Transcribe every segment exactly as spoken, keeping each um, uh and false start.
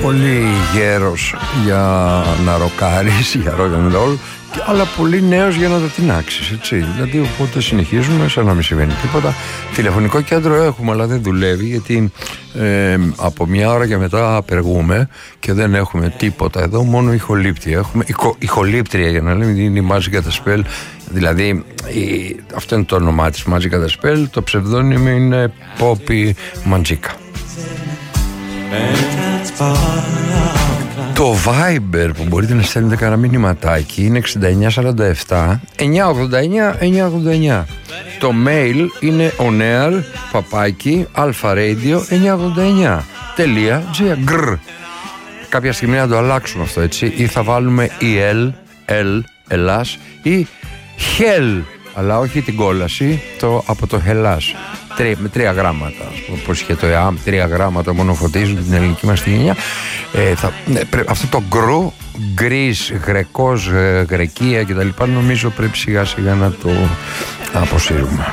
Πολύ γέρος για να ροκάρεις, για rock and roll, αλλά πολύ νέος για να τα τινάξεις, έτσι. Δηλαδή, οπότε συνεχίζουμε σαν να μην συμβαίνει τίποτα. Τηλεφωνικό κέντρο έχουμε, αλλά δεν δουλεύει, γιατί ε, από μια ώρα και μετά απεργούμε και δεν έχουμε τίποτα εδώ, μόνο ηχολήπτρια. Έχουμε ηχο, ηχολήπτρια, για να λέμε, είναι η Magic at the Spell. Δηλαδή, η, αυτό είναι το όνομά της, Magic at the Spell. Το ψευδόνυμο είναι Poppy Magica. Το Viber που μπορείτε να στέλνετε κανένα μηνυματάκι είναι εξήντα εννιά σαράντα επτά εννιακόσια ογδόντα εννιά εννιακόσια ογδόντα εννιά. Το mail είναι onair παπάκι alpharadio εννιακόσια ογδόντα εννιά τελεία gr. Κάποια στιγμή να το αλλάξουμε αυτό, έτσι, ή θα βάλουμε el, el, Ελλάς, ή hell, αλλά όχι την κόλαση, το από το Hellas. Τρία, με τρία γράμματα, όπως είχε το ΕΑΜ, τρία γράμματα μόνο φωτίζουν την ελληνική μας τη γενιά. Ε, θα, ναι, πρέ, αυτό το γκρου, γκρίς, γρεκός, ε, γρεκία κτλ. Νομίζω πρέπει σιγά σιγά να το αποσύρουμε.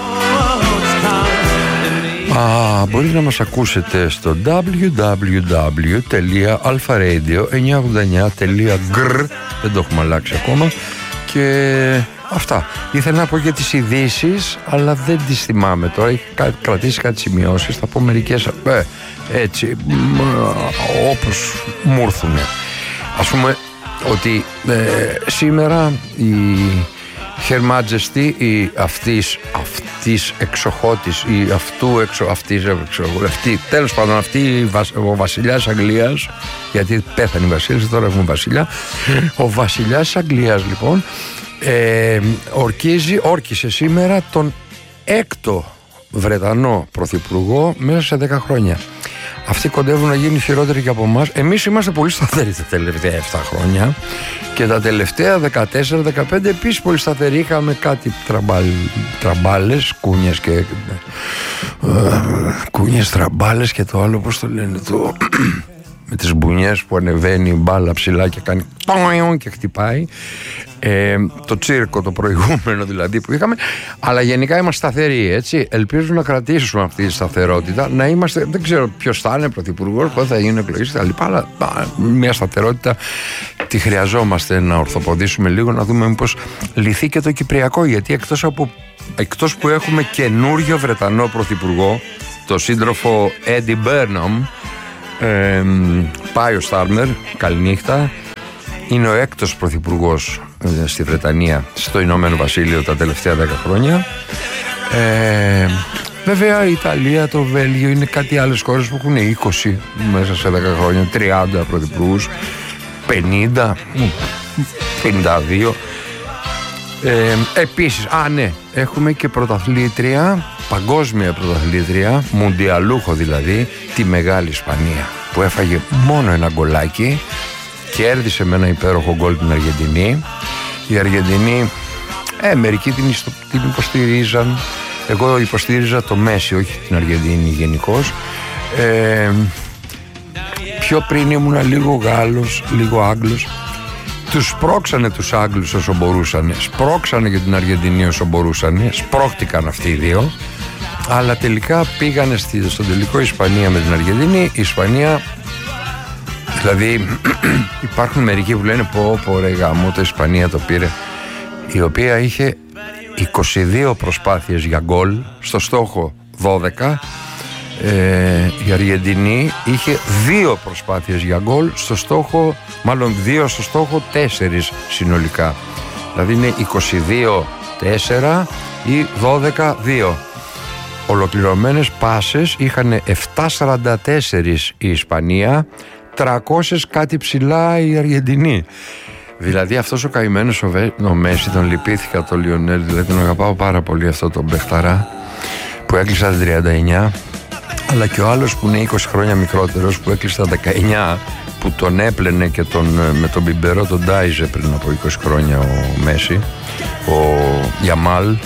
Α, μπορείτε να μας ακούσετε στο double-u double-u double-u τελεία alpharadio εννιακόσια ογδόντα εννιά τελεία gr. Δεν το έχουμε αλλάξει ακόμα. Και αυτά. Ήθελα να πω για τις ειδήσεις, αλλά δεν τις θυμάμαι τώρα. Έχει κρατήσει κάτι σημειώσεις. Θα πω μερικές ε, έτσι μ, όπως μου έρθουνε. Ας πούμε ότι ε, σήμερα η Her Majesty, η αυτής, αυτής εξοχότης, η αυτού εξο, αυτής εξοχότης, τέλος πάντων αυτή ο βασιλιάς Αγγλίας, γιατί πέθανε η βασίλισσα, τώρα έχουμε βασιλιά. Ο βασιλιάς Αγγλίας, λοιπόν, ε, ορκίζει, όρκισε σήμερα τον έκτο Βρετανό πρωθυπουργό μέσα σε δέκα χρόνια. Αυτοί κοντεύουν να γίνουν χειρότεροι και από εμάς. Εμείς είμαστε πολύ σταθεροί τα τελευταία επτά χρόνια και τα τελευταία δεκατέσσερα δεκαπέντε επίσης πολύ σταθεροί. Είχαμε κάτι τραμπάλ, τραμπάλες, κούνιες και ε, κούνιες, τραμπάλες και το άλλο, πώς το λένε, το, με τις μπουνιές που ανεβαίνει η μπάλα ψηλά και κάνει και χτυπάει. Ε, το τσίρκο το προηγούμενο δηλαδή που είχαμε, αλλά γενικά είμαστε σταθεροί, έτσι. Ελπίζω να κρατήσουμε αυτή τη σταθερότητα, να είμαστε, δεν ξέρω ποιος θα είναι πρωθυπουργός, πότε θα γίνουν εκλογές κτλ., αλλά μια σταθερότητα τη χρειαζόμαστε, να ορθοποδήσουμε λίγο, να δούμε μήπως λυθεί και το Κυπριακό, γιατί εκτός, από, εκτός που έχουμε καινούριο Βρετανό πρωθυπουργό, το σύντροφο Eddie Burnham, ε, πάει ο Στάρμερ, καληνύχτα. Είναι ο έκτος πρωθυπουργός ε, στη Βρετανία, στο Ηνωμένο Βασίλειο τα τελευταία δέκα χρόνια. Ε, βέβαια η Ιταλία, το Βέλγιο είναι κάτι άλλες χώρες που έχουν είκοσι μέσα σε δέκα χρόνια, τριάντα πρωθυπουργούς, πενήντα, πενήντα δύο. Ε, επίσης, α ναι, έχουμε και πρωταθλήτρια, παγκόσμια πρωταθλήτρια, μουντιαλούχο δηλαδή, τη Μεγάλη Ισπανία, που έφαγε μόνο ένα γκολάκι. Κέρδισε με ένα υπέροχο γκολ την Αργεντινή. Η Αργεντινή, ε, μερικοί την, την υποστηρίζαν. Εγώ υποστήριζα το Μέση, όχι την Αργεντινή γενικώς. Ε, πιο πριν ήμουνα λίγο Γάλλος, λίγο Άγγλος. Τους σπρώξανε τους Άγγλους όσο μπορούσαν. Σπρώξανε και την Αργεντινή όσο μπορούσαν. Σπρώχτηκαν αυτοί οι δύο. Αλλά τελικά πήγανε στη, στον τελικό Ισπανία με την Αργεντινή. Η Ισπανία... Δηλαδή υπάρχουν μερικοί που λένε πω πω ρε γαμό, το Ισπανία το πήρε, η οποία είχε είκοσι δύο προσπάθειες για γκολ στο στόχο δώδεκα. ε, η Αργεντινή είχε δύο προσπάθειες για γκολ στο στόχο, μάλλον δύο στο στόχο, τέσσερις συνολικά, δηλαδή είναι είκοσι δύο τέσσερα ή δώδεκα δύο. Ολοκληρωμένες πάσες είχαν επτακόσια σαράντα τέσσερα η Ισπανία, τριακόσια κάτι ψηλά η Αργεντινή. Δηλαδή αυτός ο καημένος ο, Βε... ο Μέση, τον λυπήθηκα το Λιονέλ, δηλαδή τον αγαπάω πάρα πολύ αυτό τον παιχταρά που έκλεισε τα τριάντα εννιά, αλλά και ο άλλος που είναι είκοσι χρόνια μικρότερος που έκλεισε τα δεκαεννιά, που τον έπλαινε και τον, με τον μπιμπερό τον τάιζε πριν από είκοσι χρόνια ο Μέση, ο Γιαμάλ.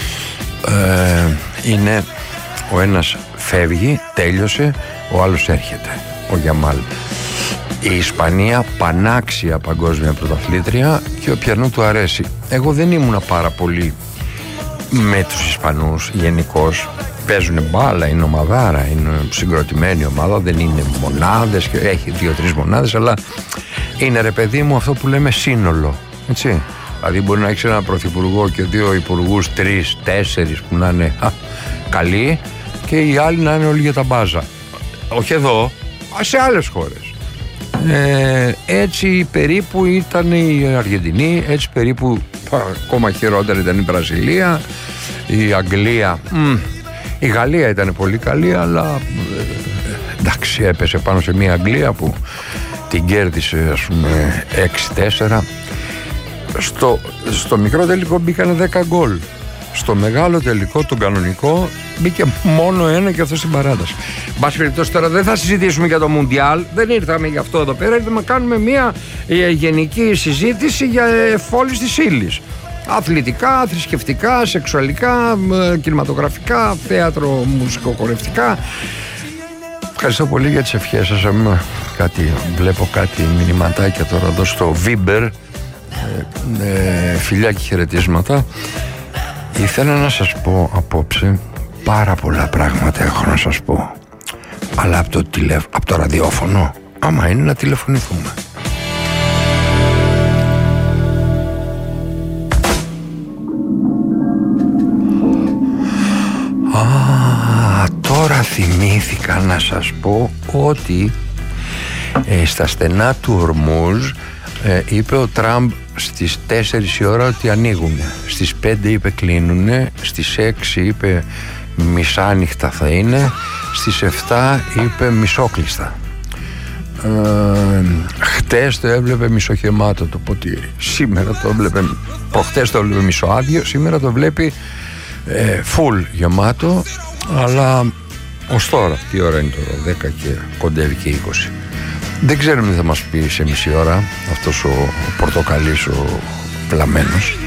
ε, είναι ο ένας φεύγει, τέλειωσε, ο άλλος έρχεται, ο Γιαμάλ. Η Ισπανία πανάξια παγκόσμια πρωταθλήτρια και ο πιανού του αρέσει. Εγώ δεν ήμουνα πάρα πολύ με τους Ισπανούς γενικώς. παίζουν μπάλα, είναι ομαδάρα, είναι συγκροτημένη ομάδα, δεν είναι μονάδες, έχει δύο-τρεις μονάδες, αλλά είναι, ρε παιδί μου, αυτό που λέμε σύνολο, έτσι. Δηλαδή μπορεί να έχεις έναν πρωθυπουργό και δύο υπουργούς, τρεις, τέσσερις που να είναι α, καλοί και οι άλλοι να είναι όλοι για τα μπάζα. Όχι εδώ, σε άλλες χώρες. Ε, έτσι περίπου ήταν η Αργεντινή, έτσι περίπου ακόμα χειρότερα ήταν η Βραζιλία, η Αγγλία. Μ, η Γαλλία ήταν πολύ καλή, αλλά ε, εντάξει, έπεσε πάνω σε μια Αγγλία που την κέρδισε, ας πούμε, έξι τέσσερα. Στο, στο μικρό τελικό μπήκανε δέκα γκολ. Στο μεγάλο τελικό, τον κανονικό, μπήκε μόνο ένα και αυτό στην παράταση. Μπας περιπτώσει, τώρα δεν θα συζητήσουμε για το Μουντιάλ, δεν ήρθαμε γι' αυτό εδώ πέρα, ήρθαμε να κάνουμε μια ε, γενική συζήτηση για εφόλης της ύλης. Αθλητικά, θρησκευτικά, σεξουαλικά, ε, κινηματογραφικά, θέατρο, μουσικοχορευτικά. Ευχαριστώ πολύ για τις ευχές σας. Κάτι, βλέπω κάτι μηνυματάκια τώρα εδώ στο Viber. Ε, ε, φιλιά και χαιρετίσματα. Ήθελα να σας πω απόψε πάρα πολλά πράγματα έχω να σας πω, αλλά από το, τηλε... από το ραδιόφωνο άμα είναι να τηλεφωνηθούμε. Α, τώρα θυμήθηκα να σας πω ότι ε, στα στενά του Ορμούζ ε, είπε ο Τραμπ στις τέσσερις η ώρα ότι ανοίγουν, στις πέντε είπε κλείνουνε, στις έξι είπε μισάνυχτα θα είναι, στις επτά είπε μισόκλειστα. Ε, χτες το έβλεπε μισοχεμάτο το ποτήρι, σήμερα το έβλεπε, προχτές το έβλεπε μισοάδιο, σήμερα το βλέπει ε, full γεμάτο, αλλά ως τώρα, τι ώρα είναι τώρα, δέκα και κοντεύει και είκοσι. Δεν ξέρουμε τι θα μας πει σε μισή ώρα αυτός ο, ο πορτοκαλής, ο βλαμμένος.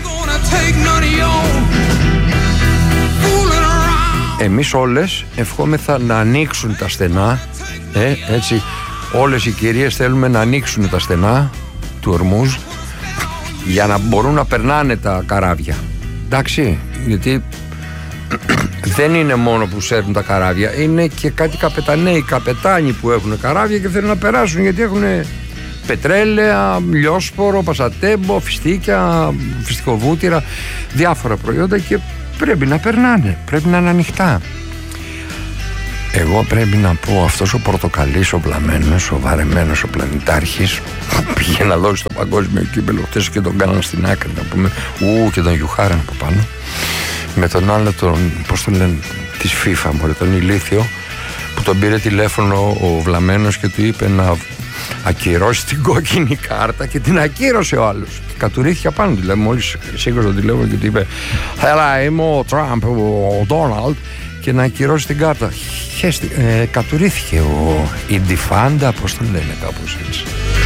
Εμείς όλες ευχόμεθα να ανοίξουν τα στενά, ε, έτσι, όλες οι κυρίες θέλουμε να ανοίξουν τα στενά του Ορμούζ για να μπορούν να περνάνε τα καράβια. Εντάξει, γιατί δεν είναι μόνο που σέρνουν τα καράβια, είναι και κάτι καπεταναίοι, καπετάνοι που έχουν καράβια και θέλουν να περάσουν, γιατί έχουν πετρέλαια, λιόσπορο, πασατέμπο, φιστίκια, φιστικοβούτυρα, διάφορα προϊόντα και πρέπει να περνάνε, πρέπει να είναι ανοιχτά. Εγώ πρέπει να πω, αυτός ο πορτοκαλής, ο βλαμμένος, ο βαρεμένος, ο πλανητάρχης, πήγε να δώσει το παγκόσμιο κύπελλο χτες και τον κάναν στην άκρη, να πούμε, ου, και τον γιουχάραν από πάνω. Με τον άλλο, τον, πώς τον λένε, της FIFA, μωρέ, τον ηλίθιο, που τον πήρε τηλέφωνο ο βλαμμένος και του είπε να ακυρώσει την κόκκινη κάρτα και την ακύρωσε ο άλλος. Και κατουρήθηκε απάνω, δηλαδή μόλις σήκωσε το τηλέφωνο και του είπε «Έλα, είμαι ο Τραμπ, ο Ντόναλντ», και να ακυρώσει την κάρτα. Χέστη, ε, κατουρήθηκε ο Ιντιφάντα, πώς τον λένε, κάπως έτσι,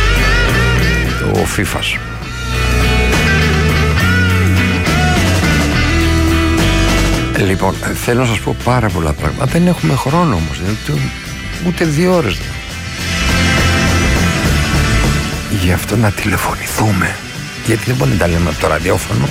ο FIFA. Λοιπόν, θέλω να σας πω πάρα πολλά πράγματα. Δεν έχουμε χρόνο όμως, ούτε, ούτε δύο ώρες. Γι' αυτό να τηλεφωνηθούμε, γιατί δεν μπορούμε να τα λέμε από το ραδιόφωνο.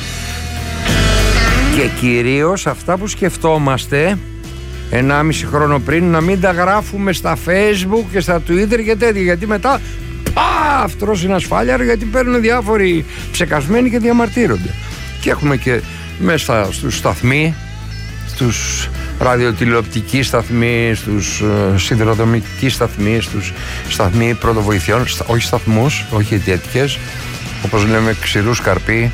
Και κυρίως αυτά που σκεφτόμαστε ενάμιση χρόνο πριν, να μην τα γράφουμε στα Facebook και στα Twitter και τέτοια, γιατί μετά παφ, τρώσει ένα σφάλιαρο, γιατί παίρνουν διάφοροι ψεκασμένοι και διαμαρτύρονται. Και έχουμε και μέσα στους σταθμοί, στους ραδιοτηλεοπτικοί σταθμοί, στους uh, σιδηροδρομικοί σταθμοί, στους σταθμοί πρωτοβοηθειών, στα, όχι σταθμούς, όχι αιτιατικές, όπως λέμε ξηρούς καρποί,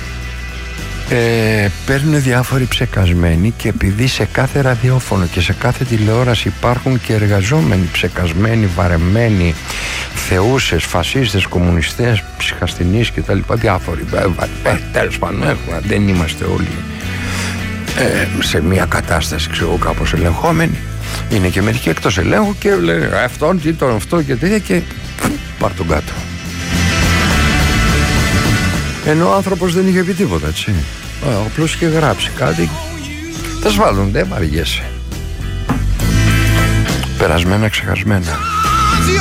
ε, παίρνουν διάφοροι ψεκασμένοι, και επειδή σε κάθε ραδιόφωνο και σε κάθε τηλεόραση υπάρχουν και εργαζόμενοι ψεκασμένοι, βαρεμένοι, θεούσες, φασίστες, κομμουνιστές, ψυχασθενείς κτλ. Διάφοροι. Ε, τέλος πάντων, δεν είμαστε όλοι ε, σε μια κατάσταση, ξέρω, κάπως ελεγχόμενοι. Είναι και μερικοί εκτός ελέγχου και λένε αυτόν, τι τον αυτό και τέτοια, και πάρ' τον κάτω. Ενώ ο άνθρωπος δεν είχε πει τίποτα, έτσι. Απλώς είχε γράψει κάτι. Θα σβάλλουν, δεν βαριέσαι. Περασμένα, ξεχασμένα.